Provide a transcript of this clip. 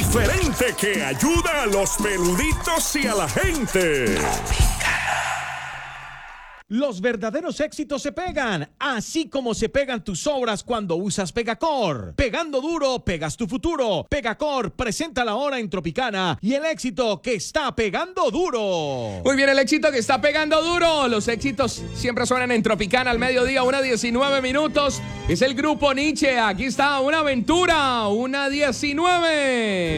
diferente que ayuda a los peluditos y a la gente. Los verdaderos éxitos se pegan, así como se pegan tus obras cuando usas Pegacor. Pegando duro, pegas tu futuro. Pegacor presenta la hora en Tropicana y el éxito que está pegando duro. Muy bien, el éxito que está pegando duro. Los éxitos siempre suenan en Tropicana al mediodía, 1:19. Es el grupo Nietzsche. Aquí está una aventura, 1:19.